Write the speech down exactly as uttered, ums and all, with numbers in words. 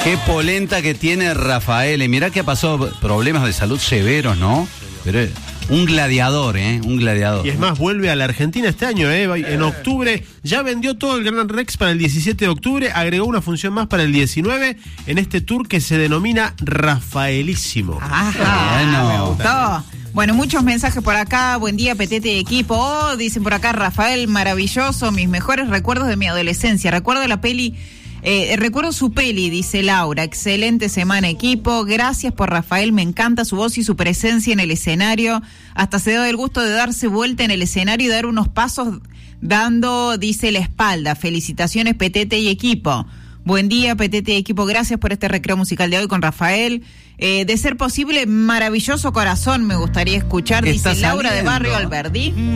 Qué polenta que tiene Rafael. Y mirá que ha pasado problemas de salud severos, ¿no? Pero un gladiador, ¿eh? Un gladiador. Y es más, vuelve a la Argentina este año, ¿eh? En octubre ya vendió todo el Gran Rex para el diecisiete de octubre, agregó una función más para el diecinueve en este tour que se denomina Rafaelísimo. Ajá, bueno. Me gustó. Bueno, muchos mensajes por acá. Buen día, Petete y equipo. Oh, dicen por acá, Rafael, maravilloso. Mis mejores recuerdos de mi adolescencia. Recuerdo la peli... Eh, recuerdo su peli, dice Laura. Excelente semana, equipo. Gracias por Rafael, me encanta su voz y su presencia en el escenario. Hasta se da el gusto de darse vuelta en el escenario y dar unos pasos dando, dice, la espalda. Felicitaciones, Petete y equipo. Buen día, Petete y equipo. Gracias por este recreo musical de hoy con Rafael. Eh, de ser posible, maravilloso corazón me gustaría escuchar, dice Laura de Barrio Alberdi.